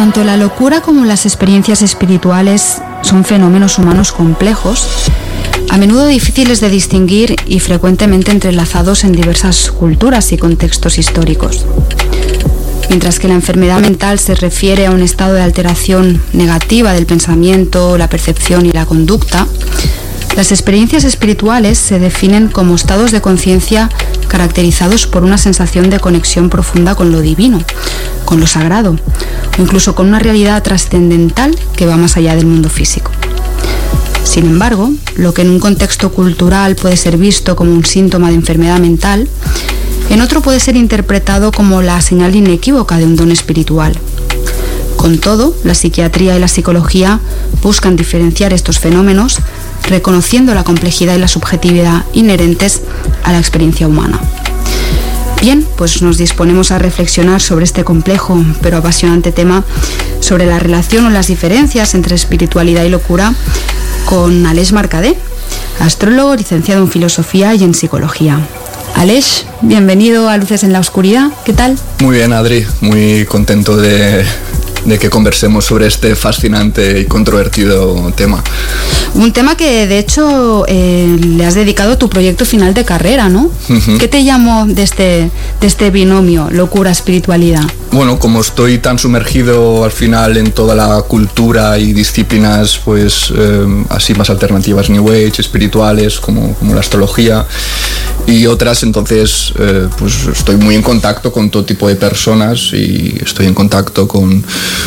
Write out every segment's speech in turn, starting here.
Tanto la locura como las experiencias espirituales son fenómenos humanos complejos, a menudo difíciles de distinguir y frecuentemente entrelazados en diversas culturas y contextos históricos. Mientras que la enfermedad mental se refiere a un estado de alteración negativa del pensamiento, la percepción y la conducta, las experiencias espirituales se definen como estados de conciencia caracterizados por una sensación de conexión profunda con lo divino, con lo sagrado, o incluso con una realidad trascendental que va más allá del mundo físico. Sin embargo, lo que en un contexto cultural puede ser visto como un síntoma de enfermedad mental, en otro puede ser interpretado como la señal inequívoca de un don espiritual. Con todo, la psiquiatría y la psicología buscan diferenciar estos fenómenos, reconociendo la complejidad y la subjetividad inherentes a la experiencia humana. Bien, pues nos disponemos a reflexionar sobre este complejo pero apasionante tema, sobre la relación o las diferencias entre espiritualidad y locura, con Aleix Mercader, astrólogo, licenciado en filosofía y en psicología. Aleix, bienvenido a Luces en la Oscuridad, ¿qué tal? Muy bien, Adri, muy contento de que conversemos sobre este fascinante y controvertido tema. Un tema que de hecho le has dedicado tu proyecto final de carrera, ¿no? Uh-huh. ¿Qué te llamó de este binomio, locura-espiritualidad? Bueno, como estoy tan sumergido al final en toda la cultura y disciplinas pues así más alternativas, New Age, espirituales, como la astrología y otras, entonces pues estoy muy en contacto con todo tipo de personas y estoy en contacto con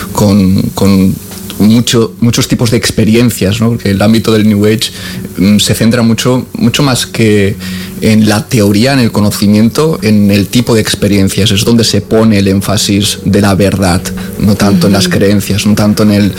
muchos tipos de experiencias, ¿no? Porque el ámbito del New Age se centra mucho más que en la teoría, en el conocimiento, en el tipo de experiencias. Es donde se pone el énfasis de la verdad, no tanto en las creencias, no tanto en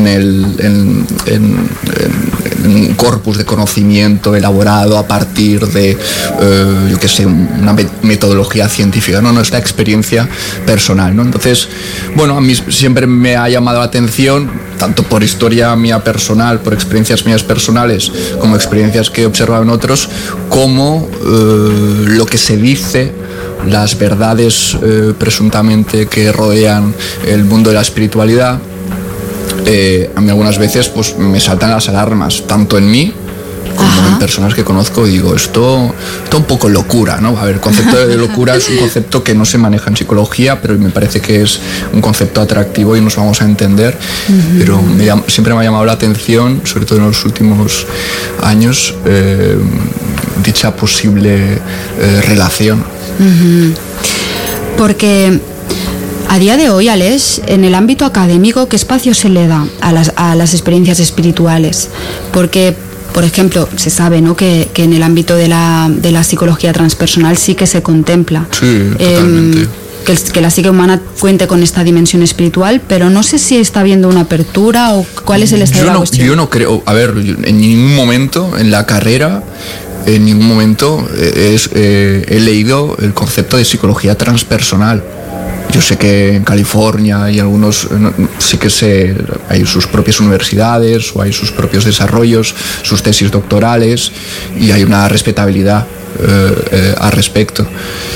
un corpus de conocimiento elaborado a partir de, una metodología científica. No, es la experiencia personal, ¿no? Entonces, bueno, a mí siempre me ha llamado la atención, tanto por historia mía personal, por experiencias mías personales, como experiencias que he observado en otros, como lo que se dice, las verdades presuntamente que rodean el mundo de la espiritualidad. A mí algunas veces pues me saltan las alarmas, tanto en mí como Ajá. en personas que conozco, y digo, esto un poco locura, ¿no? A ver, el concepto de locura es un concepto que no se maneja en psicología, pero me parece que es un concepto atractivo y nos vamos a entender. Uh-huh. Pero siempre me ha llamado la atención, sobre todo en los últimos años, dicha posible relación. Uh-huh. Porque a día de hoy, Aleix, en el ámbito académico, ¿qué espacio se le da a las experiencias espirituales? Porque, por ejemplo, se sabe, ¿no?, que en el ámbito de la psicología transpersonal sí que se contempla. Sí, totalmente. Que la psique humana cuente con esta dimensión espiritual, pero no sé si está habiendo una apertura o cuál es el estado de la cuestión. Yo no creo, a ver, en ningún momento en la carrera, en ningún momento he leído el concepto de psicología transpersonal. Yo sé que en California y algunos sí que hay sus propias universidades o hay sus propios desarrollos, sus tesis doctorales, y hay una respetabilidad al respecto.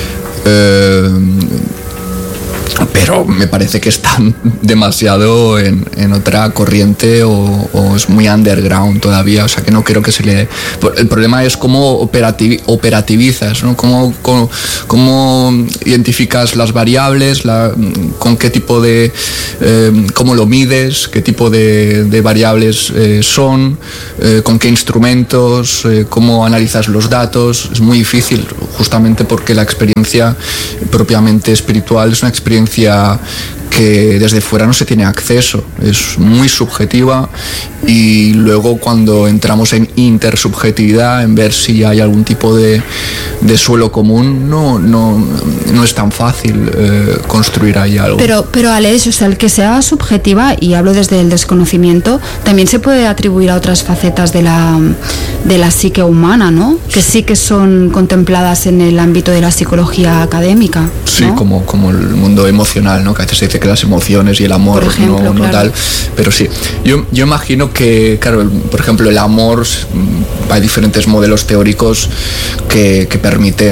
Pero me parece que están demasiado en otra corriente o es muy underground todavía, o sea que no creo que se le... El problema es cómo operativizas, ¿no? Cómo identificas las variables, con qué tipo de... cómo lo mides, qué tipo de variables son, con qué instrumentos, cómo analizas los datos. Es muy difícil, justamente porque la experiencia propiamente espiritual es una experiencia que desde fuera no se tiene acceso, es muy subjetiva, y luego cuando entramos en intersubjetividad, en ver si hay algún tipo de suelo común, no es tan fácil construir ahí algo. Pero Aleix, o sea, el que sea subjetiva, y hablo desde el desconocimiento, también se puede atribuir a otras facetas de la psique humana, ¿no? Que sí que son contempladas en el ámbito de la psicología académica, ¿no? Sí, como el mundo emocional, ¿no? Que a veces se dice que las emociones y el amor, por ejemplo, no tal, pero sí. Yo imagino que, claro, por ejemplo, el amor, hay diferentes modelos teóricos que permiten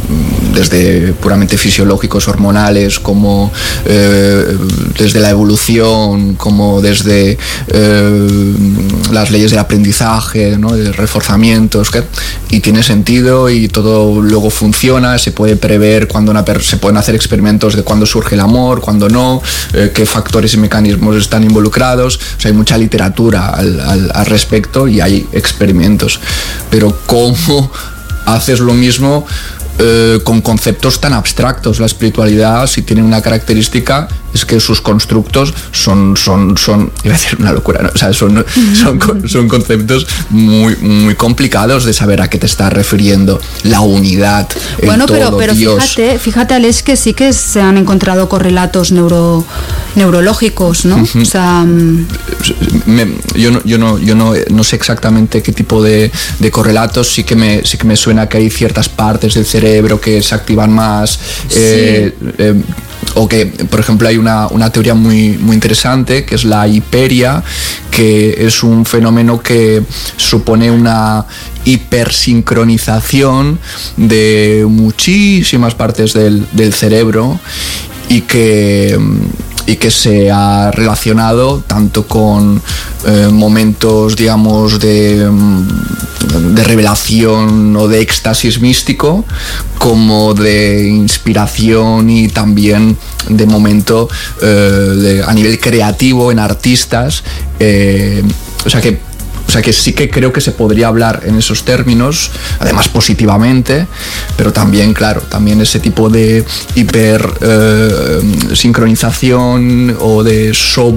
desde puramente fisiológicos, hormonales, como desde la evolución, como desde las leyes del aprendizaje, ¿no? De reforzamientos, y tiene sentido y todo luego funciona, se puede prever cuando se pueden hacer experimentos de cuándo surge el amor, cuándo no, qué factores y mecanismos están involucrados. O sea, hay mucha literatura al respecto y hay experimentos, pero ¿cómo haces lo mismo con conceptos tan abstractos? La espiritualidad, si tiene una característica, es que sus constructos son iba a decir una locura, ¿no? O sea, son conceptos muy, muy complicados de saber a qué te estás refiriendo. La unidad, el bueno, todo, pero Dios. Fíjate, Alex, que sí que se han encontrado correlatos neurológicos, ¿no? Uh-huh. O sea, yo no sé exactamente qué tipo de correlatos. Sí que me suena que hay ciertas partes del cerebro que se activan más. Sí. O que, por ejemplo, hay una teoría muy, muy interesante, que es la hiperia, que es un fenómeno que supone una hipersincronización de muchísimas partes del cerebro y que se ha relacionado tanto con momentos, digamos, de revelación o de éxtasis místico, como de inspiración y también de momento a nivel creativo en artistas. O sea que sí que creo que se podría hablar en esos términos, además positivamente, pero también, claro, también ese tipo de sincronización o de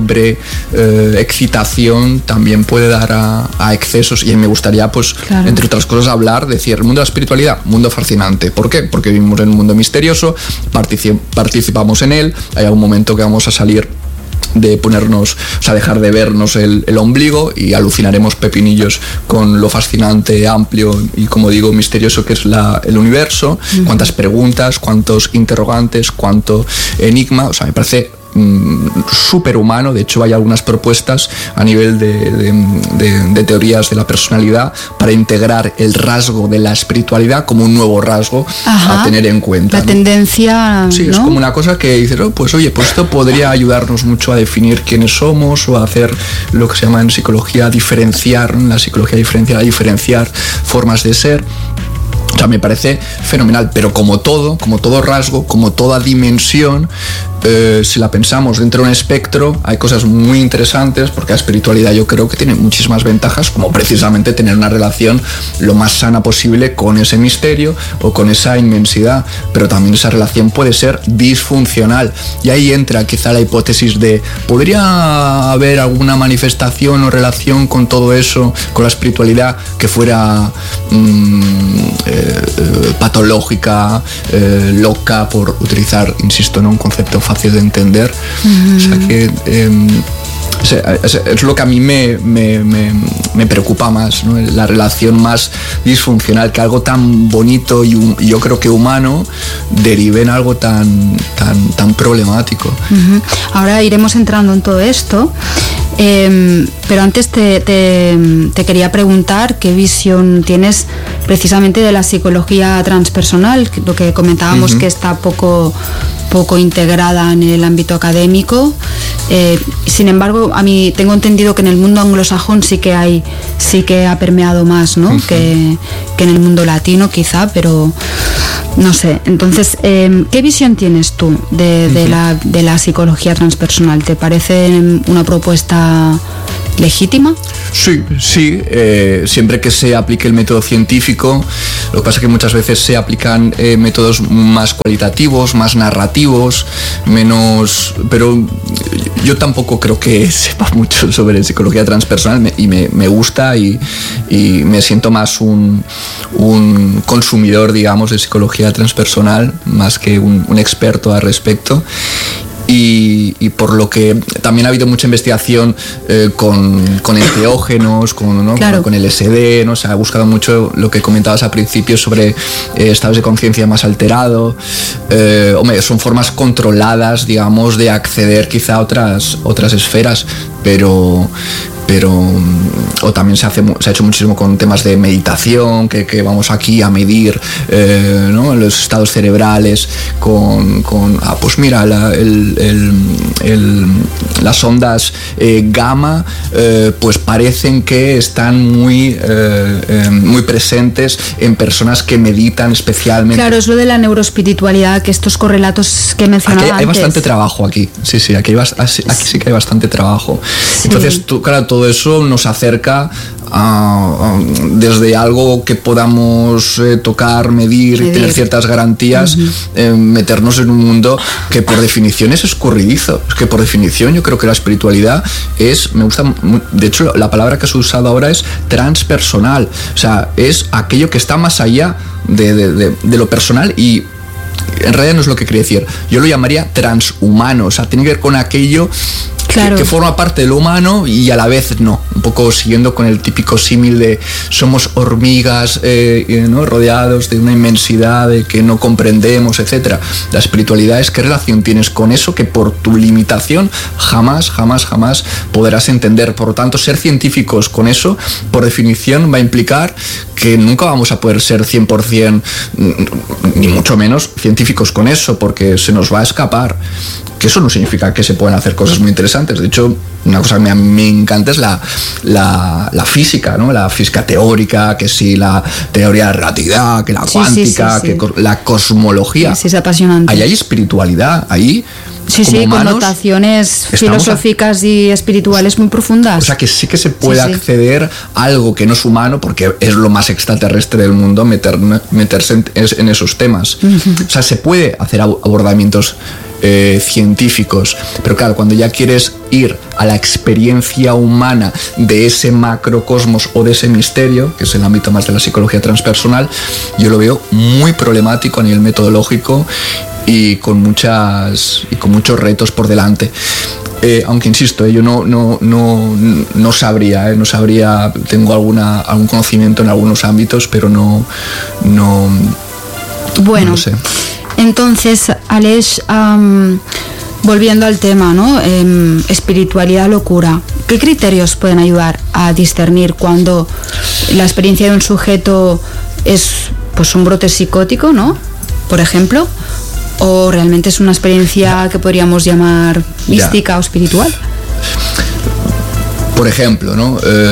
excitación también puede dar a excesos. Y me gustaría, pues, claro, entre otras cosas, decir, el mundo de la espiritualidad, mundo fascinante. ¿Por qué? Porque vivimos en un mundo misterioso, participamos en él, hay algún momento que vamos a salir de ponernos, o sea, dejar de vernos el ombligo y alucinaremos pepinillos con lo fascinante, amplio y, como digo, misterioso que es el universo. Uh-huh. Cuántas preguntas, cuántos interrogantes, cuánto enigma. O sea, me parece súper humano. De hecho, hay algunas propuestas a nivel de teorías de la personalidad para integrar el rasgo de la espiritualidad como un nuevo rasgo. Ajá, a tener en cuenta. La tendencia, sí, ¿no? Es como una cosa que dices, pues oye, pues esto podría ayudarnos mucho a definir quiénes somos o a hacer lo que se llama en psicología diferenciar, en la psicología diferenciar formas de ser. O sea, me parece fenomenal, pero como todo rasgo, como toda dimensión, si la pensamos dentro de un espectro, hay cosas muy interesantes, porque la espiritualidad yo creo que tiene muchísimas ventajas, como precisamente tener una relación lo más sana posible con ese misterio o con esa inmensidad, pero también esa relación puede ser disfuncional. Y ahí entra quizá la hipótesis de, ¿podría haber alguna manifestación o relación con todo eso, con la espiritualidad, que fuera patológica, loca, por utilizar, insisto, ¿no?, un concepto fácil de entender? Uh-huh. O sea que es lo que a mí me preocupa más, ¿no? La relación más disfuncional, que algo tan bonito y yo creo que humano derive en algo tan problemático. Uh-huh. Ahora iremos entrando en todo esto. Pero antes te quería preguntar qué visión tienes precisamente de la psicología transpersonal, lo que comentábamos, uh-huh, que está poco integrada en el ámbito académico. Sin embargo, a mí tengo entendido que en el mundo anglosajón sí que ha permeado más, ¿no? Uh-huh. que en el mundo latino quizá, pero no sé. Entonces, ¿qué visión tienes tú de la psicología transpersonal? ¿Te parece una propuesta legítima? Sí, siempre que se aplique el método científico. Lo que pasa es que muchas veces se aplican métodos más cualitativos, más narrativos, menos... Pero yo tampoco creo que sepa mucho sobre psicología transpersonal y me gusta y me siento más un consumidor, digamos, de psicología transpersonal, más que un experto al respecto. Y por lo que también ha habido mucha investigación con enteógenos, ¿no? Claro, con LSD, ¿no? Se ha buscado mucho lo que comentabas al principio sobre estados de conciencia más alterados. Son formas controladas, digamos, de acceder quizá a otras esferas, pero o también se ha hecho muchísimo con temas de meditación, que vamos aquí a medir ¿no? los estados cerebrales pues mira, las ondas gamma pues parecen que están muy presentes en personas que meditan especialmente. Claro, es lo de la neuroespiritualidad, que estos correlatos que mencionaba hay antes. Bastante trabajo aquí, sí, aquí sí que hay bastante trabajo. Sí. Entonces, claro, todo eso nos acerca desde algo que podamos tocar, medir y tener ciertas garantías, meternos en un mundo que por definición es escurridizo. Es que por definición yo creo que la espiritualidad me gusta, de hecho la palabra que has usado ahora es transpersonal, o sea, es aquello que está más allá de lo personal y en realidad no es lo que quería decir. Yo lo llamaría transhumano, o sea, tiene que ver con aquello que forma parte de lo humano y a la vez no. Un poco siguiendo con el típico símil de somos hormigas ¿no? rodeados de una inmensidad de que no comprendemos, etcétera. La espiritualidad es qué relación tienes con eso que por tu limitación jamás podrás entender. Por lo tanto, ser científicos con eso, por definición, va a implicar que nunca vamos a poder ser 100%, ni mucho menos, científicos con eso, porque se nos va a escapar. Que eso no significa que se puedan hacer cosas muy interesantes. De hecho, una cosa que me encanta es la física, ¿no? La física teórica, que sí, la teoría de la relatividad, que la cuántica, que la cosmología. Sí, es apasionante. Ahí hay espiritualidad, ahí... Sí, connotaciones filosóficas y espirituales muy profundas. O sea, que sí que se puede acceder a algo que no es humano, porque es lo más extraterrestre del mundo, meterse en esos temas. O sea, se puede hacer abordamientos científicos, pero claro, cuando ya quieres ir a la experiencia humana de ese macrocosmos o de ese misterio, que es el ámbito más de la psicología transpersonal, yo lo veo muy problemático a nivel metodológico y con muchos retos por delante. Aunque insisto, yo no sabría, tengo algún conocimiento en algunos ámbitos, pero no bueno, no sé. Entonces, Aleix, volviendo al tema, ¿no? Espiritualidad, locura. ¿Qué criterios pueden ayudar a discernir cuando la experiencia de un sujeto es pues un brote psicótico, ¿no? Por ejemplo, o realmente es una experiencia que podríamos llamar mística o espiritual? Por ejemplo, ¿no?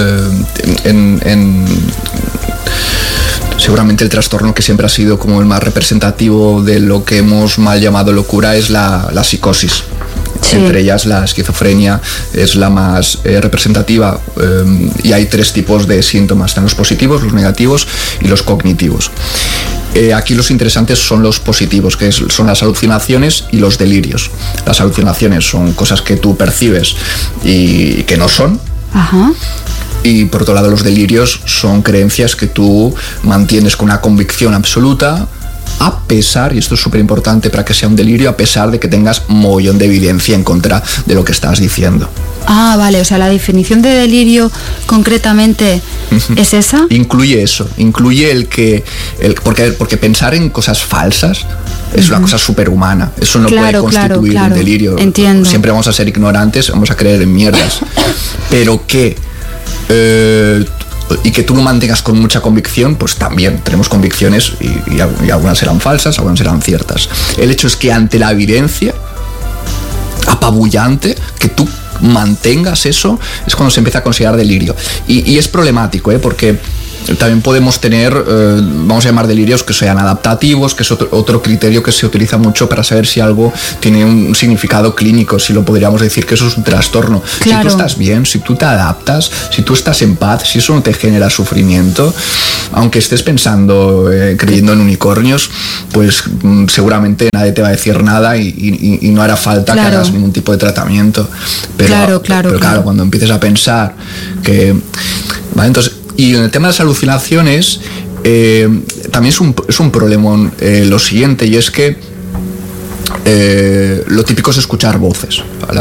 Seguramente el trastorno que siempre ha sido como el más representativo de lo que hemos mal llamado locura es la psicosis. Sí. Entre ellas la esquizofrenia es la más representativa y hay 3 tipos de síntomas, están los positivos, los negativos y los cognitivos. Aquí los interesantes son los positivos, que son las alucinaciones y los delirios. Las alucinaciones son cosas que tú percibes y que no son. Ajá. Y por otro lado, los delirios son creencias que tú mantienes con una convicción absoluta, a pesar, y esto es súper importante para que sea un delirio, a pesar de que tengas mogollón de evidencia en contra de lo que estás diciendo. Ah, vale, o sea, la definición de delirio concretamente es esa. Incluye eso, incluye porque pensar en cosas falsas es una cosa superhumana. Eso no puede constituir un delirio. Entiendo. Siempre vamos a ser ignorantes, vamos a creer en mierdas. Pero y que tú lo mantengas con mucha convicción, pues también tenemos convicciones y algunas serán falsas, algunas serán ciertas. El hecho es que ante la evidencia apabullante, que tú mantengas eso, es cuando se empieza a considerar delirio. Y es problemático, porque también podemos tener, vamos a llamar delirios que sean adaptativos, que es otro criterio que se utiliza mucho para saber si algo tiene un significado clínico, si lo podríamos decir que eso es un trastorno. Claro. Si tú estás bien, si tú te adaptas, si tú estás en paz, si eso no te genera sufrimiento, aunque estés pensando, creyendo en unicornios, pues seguramente nadie te va a decir nada y no hará falta que hagas ningún tipo de tratamiento. Pero claro, cuando empieces a pensar que... ¿vale? Entonces, y en el tema de las alucinaciones también es un problemón lo siguiente, y es que lo típico es escuchar voces.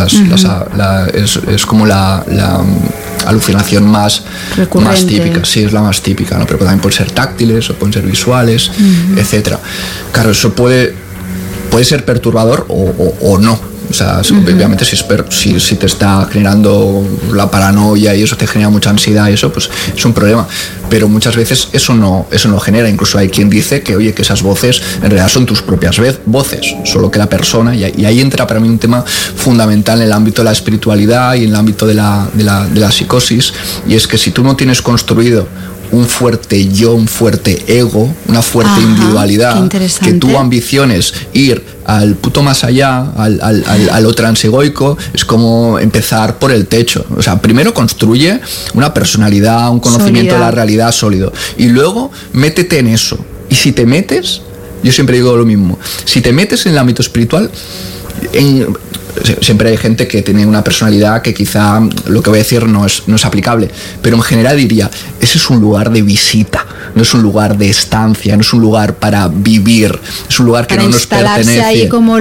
Es como la alucinación más típica. Sí, es la más típica, ¿no? Pero también pueden ser táctiles o pueden ser visuales, etcétera. Claro, eso puede ser perturbador o no. O sea, obviamente si te está generando la paranoia y eso te genera mucha ansiedad y eso, pues es un problema. Pero muchas veces eso no genera. Incluso hay quien dice que, oye, que esas voces en realidad son tus propias voces, solo que la persona, y ahí entra para mí un tema fundamental en el ámbito de la espiritualidad y en el ámbito de la psicosis, y es que si tú no tienes construido un fuerte yo, un fuerte ego, una fuerte individualidad, que tú ambiciones ir al puto más allá, a lo transegoico, es como empezar por el techo. O sea, primero construye una personalidad, un conocimiento de la realidad sólido, y luego métete en eso. Y si te metes, yo siempre digo lo mismo, si te metes en el ámbito espiritual, siempre hay gente que tiene una personalidad que quizá lo que voy a decir no es aplicable, pero en general diría, ese es un lugar de visita, no es un lugar de estancia, no es un lugar para vivir, es un lugar que no nos pertenece. Para instalarse ahí como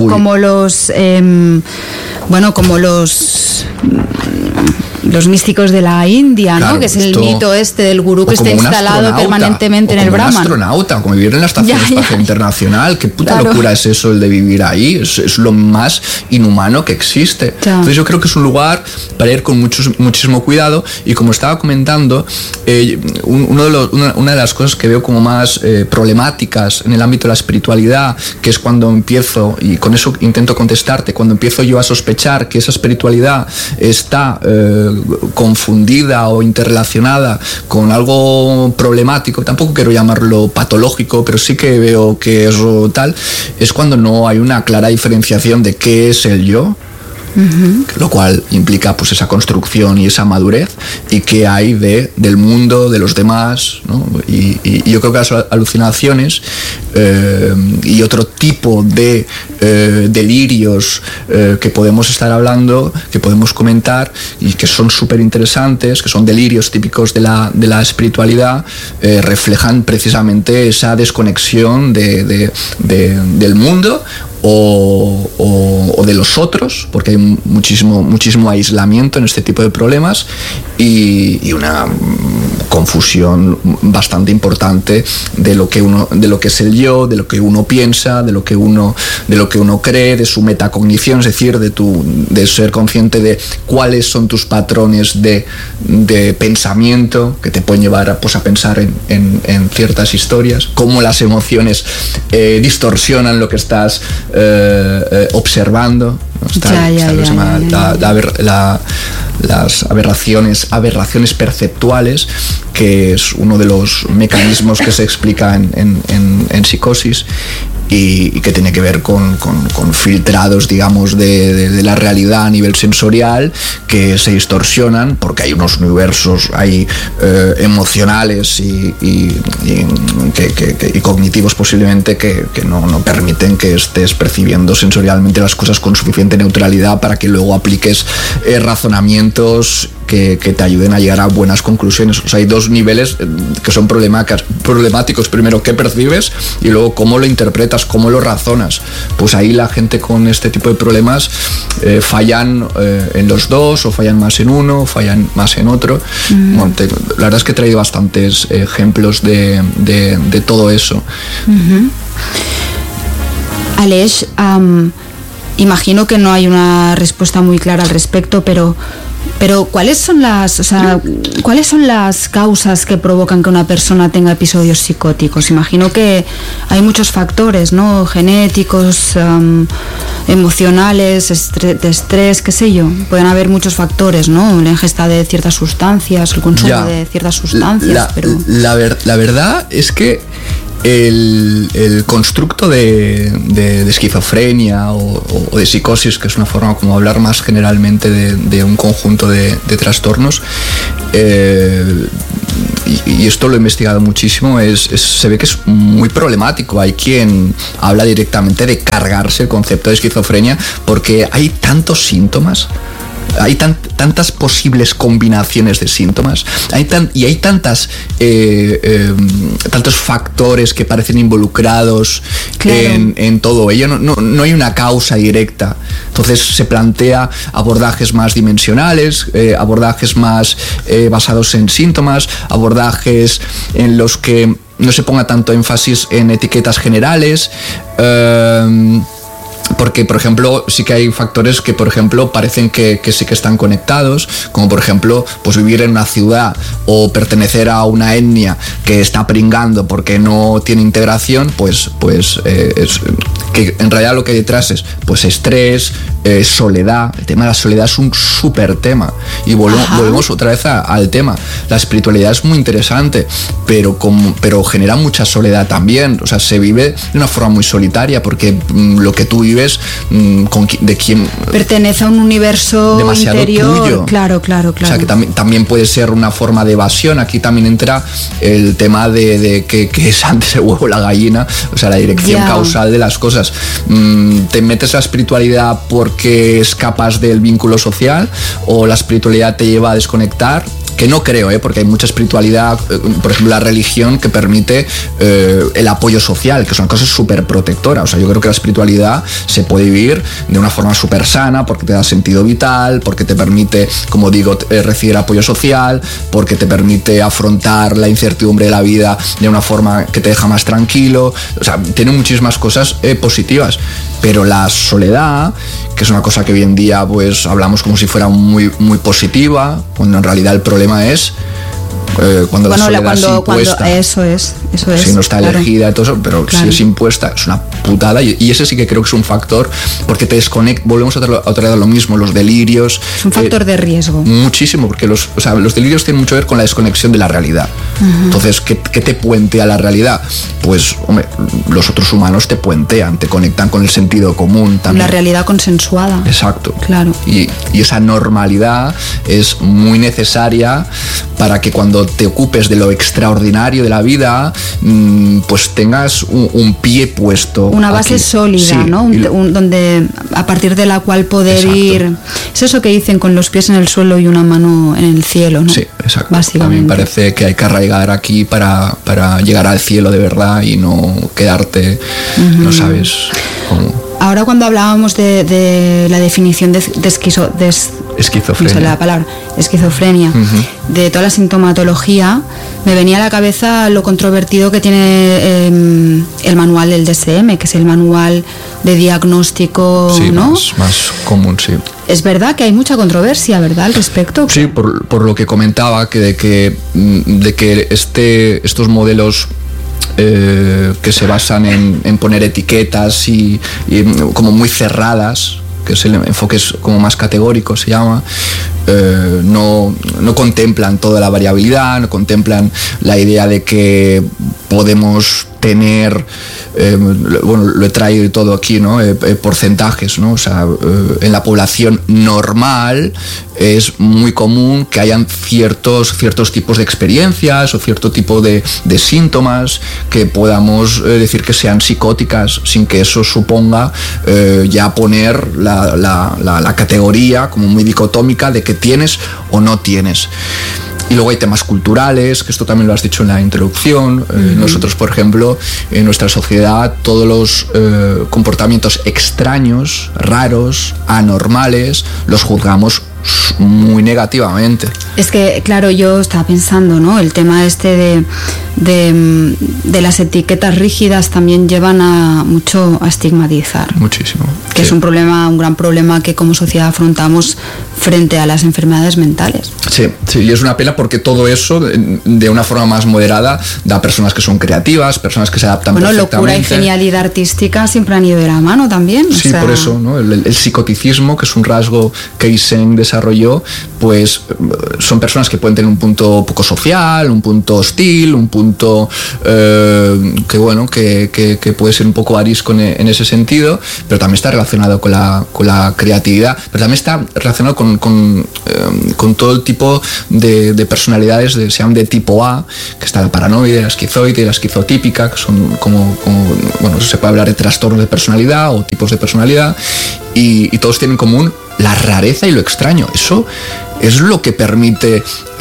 los místicos de la India, claro, ¿no? Que es el mito del gurú que está instalado permanentemente en el Brahman. Como un astronauta, como vivir en la Estación Espacial Internacional. Qué puta locura es eso, el de vivir ahí. Es lo más inhumano que existe. Entonces yo creo que es un lugar para ir con muchísimo cuidado. Y como estaba comentando, una de las cosas que veo como más problemáticas en el ámbito de la espiritualidad, que es cuando empiezo, y con eso intento contestarte, cuando empiezo yo a sospechar que esa espiritualidad está confundida o interrelacionada con algo problemático, tampoco quiero llamarlo patológico, pero sí que veo que es tal, es cuando no hay una clara diferenciación de qué es el yo, lo cual implica pues esa construcción y esa madurez, y qué hay del mundo, de los demás, ¿no? Y yo creo que las alucinaciones y otro tipo de delirios que podemos estar hablando, que podemos comentar y que son súper interesantes, que son delirios típicos de la espiritualidad, reflejan precisamente esa desconexión del mundo o de los otros, porque hay muchísimo aislamiento en este tipo de problemas y una confusión bastante importante de lo que es el yo, de lo que uno piensa, de lo que uno cree, de su metacognición, es decir, de ser consciente de cuáles son tus patrones de pensamiento que te pueden llevar a pensar en ciertas historias, cómo las emociones distorsionan lo que estás observando. Las aberraciones perceptuales, que es uno de los mecanismos que se explica en psicosis, y que tiene que ver con filtrados, digamos, de la realidad a nivel sensorial, que se distorsionan porque hay unos universos emocionales y cognitivos posiblemente que no permiten que estés percibiendo sensorialmente las cosas con suficiente neutralidad para que luego apliques razonamientos que te ayuden a llegar a buenas conclusiones. O sea, hay dos niveles que son problemáticos. Primero, qué percibes, y luego cómo lo interpretas, cómo lo razonas. Pues ahí la gente con este tipo de problemas fallan en los dos, o fallan más en uno, o fallan más en otro. Bueno, la verdad es que he traído bastantes ejemplos de todo eso. Aleix, imagino que no hay una respuesta muy clara al respecto, pero ¿cuáles son las causas que provocan que una persona tenga episodios psicóticos? Imagino que hay muchos factores, ¿no? Genéticos, emocionales, de estrés, qué sé yo. Pueden haber muchos factores, ¿no? La ingesta de ciertas sustancias, el consumo de ciertas sustancias. La verdad es que el constructo de esquizofrenia o de psicosis, que es una forma como hablar más generalmente de un conjunto de trastornos, y esto lo he investigado muchísimo, se ve que es muy problemático. Hay quien habla directamente de cargarse el concepto de esquizofrenia porque hay tantos síntomas. Hay tantas posibles combinaciones de síntomas, y hay tantos factores que parecen involucrados, claro, en todo ello. No hay una causa directa. Entonces se plantea abordajes más dimensionales, abordajes más basados en síntomas, abordajes en los que no se ponga tanto énfasis en etiquetas generales. porque, por ejemplo, sí que hay factores que, por ejemplo, parecen que sí que están conectados, como por ejemplo, pues vivir en una ciudad o pertenecer a una etnia que está pringando porque no tiene integración, pues es que en realidad lo que hay detrás es pues estrés, soledad. El tema de la soledad es un súper tema y volvemos otra vez al tema. La espiritualidad es muy interesante, pero genera mucha soledad también. O sea, se vive de una forma muy solitaria porque lo que tú vives de quien pertenece a un universo demasiado interior tuyo. Claro. O sea, que también puede ser una forma de evasión. Aquí también entra el tema de que es antes el huevo o la gallina, o sea, la dirección causal de las cosas. Te metes a la espiritualidad porque escapas del vínculo social, o la espiritualidad te lleva a desconectar. Que no creo, porque hay mucha espiritualidad, por ejemplo, la religión que permite el apoyo social, que son cosas súper protectoras. O sea, yo creo que la espiritualidad se puede vivir de una forma súper sana, porque te da sentido vital, porque te permite, como digo, recibir apoyo social, porque te permite afrontar la incertidumbre de la vida de una forma que te deja más tranquilo. O sea, tiene muchísimas cosas positivas. Pero la soledad, que es una cosa que hoy en día pues hablamos como si fuera muy, muy positiva, cuando en realidad el problema es cuando la soledad es impuesta. Eso es. Si no está elegida y todo eso, pero si es impuesta, es una putada. Y ese sí que creo que es un factor, porque te desconecta. Volvemos a otra vez lo mismo, los delirios. Es un factor de riesgo. Muchísimo, porque los delirios tienen mucho que ver con la desconexión de la realidad. Entonces, ¿qué te puentea la realidad? Pues, hombre, los otros humanos te puentean, te conectan con el sentido común también. La realidad consensuada. Exacto. Claro. Y esa normalidad es muy necesaria para que cuando te ocupes de lo extraordinario de la vida, pues tengas un pie puesto. Una base aquí. sólida, sí, ¿no? Donde a partir de la cual poder ir. Es eso que dicen, con los pies en el suelo y una mano en el cielo, ¿no? Sí, exacto. Básicamente. A mí me parece que hay que arraigar aquí para llegar al cielo de verdad y no quedarte, no sabes cómo. Ahora, cuando hablábamos de la definición de esquizofrenia, no sé la palabra, esquizofrenia, de toda la sintomatología, me venía a la cabeza lo controvertido que tiene el manual del DSM, que es el manual de diagnóstico, sí, ¿no? más común, sí. Es verdad que hay mucha controversia, ¿verdad?, al respecto. Sí, por lo que comentaba, de que estos modelos que se basan en poner etiquetas y como muy cerradas, que es el enfoque como más categórico, se llama, no contemplan toda la variabilidad, no contemplan la idea de que podemos tener, bueno, lo he traído y todo aquí, ¿no? Porcentajes, ¿no? O sea, en la población normal es muy común que hayan ciertos tipos de experiencias o cierto tipo de síntomas que podamos decir que sean psicóticas, sin que eso suponga ya poner la categoría como muy dicotómica de que tienes o no tienes. Y luego hay temas culturales, que esto también lo has dicho en la introducción. Nosotros, por ejemplo, en nuestra sociedad, todos los comportamientos extraños, raros, anormales, los juzgamos muy negativamente. Es que, claro, yo estaba pensando, ¿no? El tema de las etiquetas rígidas también llevan mucho a estigmatizar. Muchísimo. Que sí. Es un gran problema que como sociedad afrontamos frente a las enfermedades mentales. Sí, y es una pena porque todo eso, de una forma más moderada, da personas que son creativas, personas que se adaptan perfectamente. Locura y genialidad artística siempre han ido de la mano también. Sí, por eso, ¿no? El psicoticismo, que es un rasgo que Eysenck desarrolló, pues son personas que pueden tener un punto poco social, un punto hostil, un punto que bueno, que puede ser un poco arisco en ese sentido, pero también está relacionado con la creatividad, pero también está relacionado con todo el tipo de personalidades, se llaman de tipo A, que está la paranoide, la esquizoide, la esquizotípica, que son como bueno, se puede hablar de trastornos de personalidad o tipos de personalidad, y todos tienen en común la rareza y lo extraño. Eso es lo que permite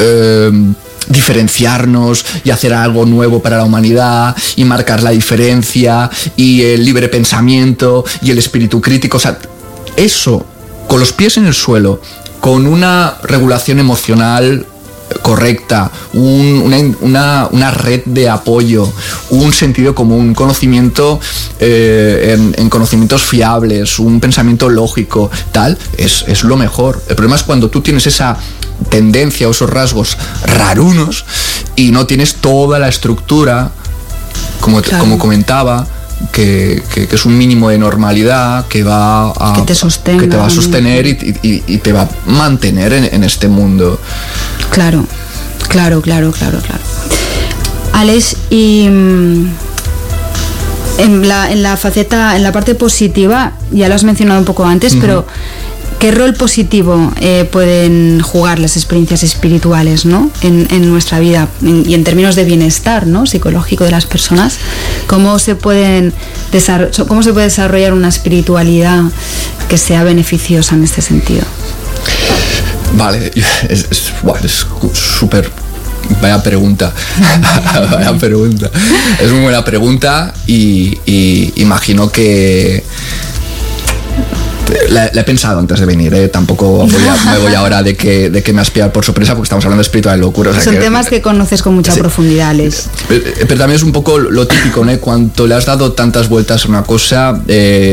diferenciarnos y hacer algo nuevo para la humanidad y marcar la diferencia y el libre pensamiento y el espíritu crítico. O sea, eso, con los pies en el suelo, con una regulación emocional correcta, una red de apoyo, un sentido común, un conocimiento en conocimientos fiables, un pensamiento lógico, tal, es lo mejor. El problema es cuando tú tienes esa tendencia o esos rasgos rarunos y no tienes toda la estructura, como comentaba, que es un mínimo de normalidad que va a que te va a sostener y te va a mantener en este mundo. Claro. Alex, y en la parte positiva, ya lo has mencionado un poco antes, pero ¿qué rol positivo pueden jugar las experiencias espirituales, ¿no? en nuestra vida y en términos de bienestar, ¿no? psicológico de las personas? ¿Cómo se puede desarrollar una espiritualidad que sea beneficiosa en este sentido? Vale, es súper... Vaya pregunta. Es muy buena pregunta y imagino que la he pensado antes de venir, tampoco me voy ahora de que me has pillado por sorpresa, porque estamos hablando de espiritual locura. O sea, son temas que conoces con mucha profundidad, Alex. Pero también es un poco lo típico, ¿no? Cuando le has dado tantas vueltas a una cosa, lo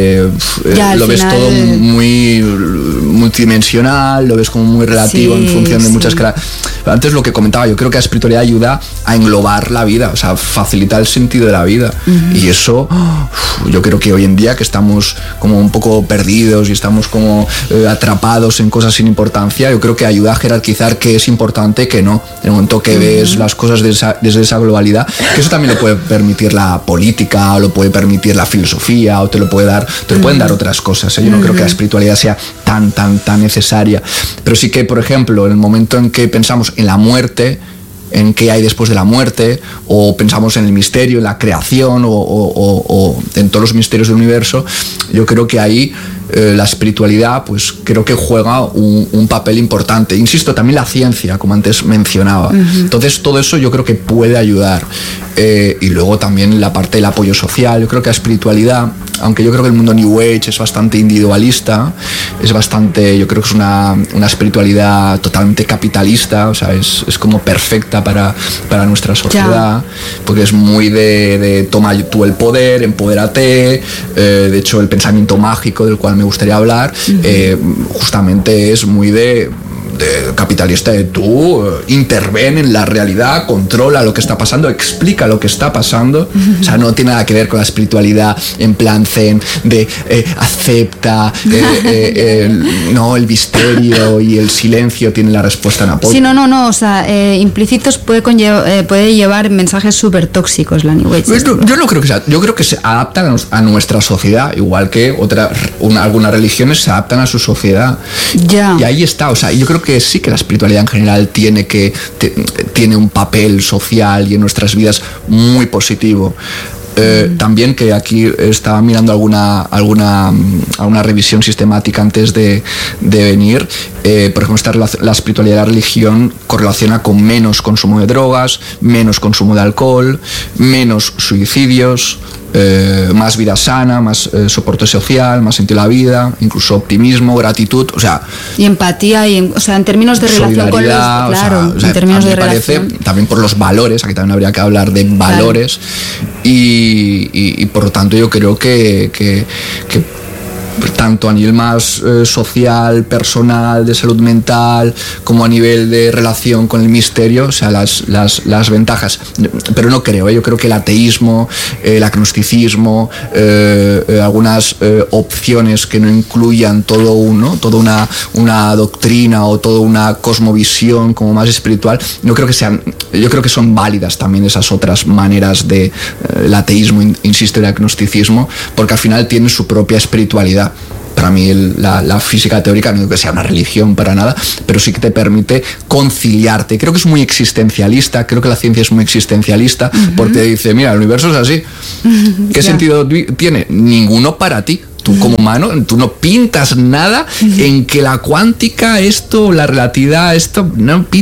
ves todo muy multidimensional, lo ves como muy relativo en función de muchas caras. Antes lo que comentaba, yo creo que la espiritualidad ayuda a englobar la vida, o sea, facilita el sentido de la vida. Y eso, yo creo que hoy en día, que estamos como un poco perdidos y estamos como atrapados en cosas sin importancia, yo creo que ayuda a jerarquizar qué es importante y qué no. En el momento que ves las cosas desde esa globalidad, que eso también lo puede permitir la política, o lo puede permitir la filosofía, o te lo pueden dar otras cosas, ¿eh? Yo no creo que la espiritualidad sea tan necesaria. Pero sí que, por ejemplo, en el momento en que pensamos en la muerte, en qué hay después de la muerte, o pensamos en el misterio, en la creación, o en todos los misterios del universo, yo creo que ahí la espiritualidad, pues creo que juega un papel importante. Insisto, también la ciencia, como antes mencionaba. Entonces, todo eso yo creo que puede ayudar. Y luego también la parte del apoyo social. Yo creo que la espiritualidad, aunque yo creo que el mundo New Age es bastante individualista, yo creo que es una espiritualidad totalmente capitalista, o sea, es como perfecta para nuestra sociedad, porque es muy de toma tú el poder, empodérate. De hecho, el pensamiento mágico del cual me gustaría hablar, justamente es muy de capitalista, de tú interven en la realidad, controla lo que está pasando, explica lo que está pasando. O sea, no tiene nada que ver con la espiritualidad en plan zen de acepta, no, el misterio y el silencio tienen la respuesta en apoyo. Sí, no, o sea, implícitos puede llevar mensajes súper tóxicos la New Age. Yo no creo que sea, yo creo que se adaptan a nuestra sociedad, igual que algunas religiones se adaptan a su sociedad. Y ahí está, o sea, yo creo que sí que la espiritualidad en general tiene un papel social y en nuestras vidas muy positivo. También, que aquí estaba mirando alguna revisión sistemática antes de venir, por ejemplo, la espiritualidad y la religión correlaciona con menos consumo de drogas, menos consumo de alcohol, menos suicidios, más vida sana, más soporte social, más sentido de la vida, incluso optimismo, gratitud, o sea, y empatía, o sea, en términos de relación con los, claro, en términos de relación, también por los valores, aquí también habría que hablar de valores, y por lo tanto yo creo que tanto a nivel más social, personal, de salud mental, como a nivel de relación con el misterio, o sea, las ventajas. Pero no creo, yo creo que el ateísmo, el agnosticismo, algunas opciones que no incluyan toda una doctrina o toda una cosmovisión como más espiritual, yo creo que son válidas también esas otras maneras de el ateísmo, insisto, el agnosticismo, porque al final tienen su propia espiritualidad. Para mí la física teórica, no digo que sea una religión para nada, pero sí que te permite conciliarte. Creo que es muy existencialista, creo que la ciencia es muy existencialista, porque dice, mira, el universo es así. ¿Qué sentido tiene? Ninguno para ti. Tú como humano, tú no pintas nada en que la cuántica, esto, la relatividad, esto, no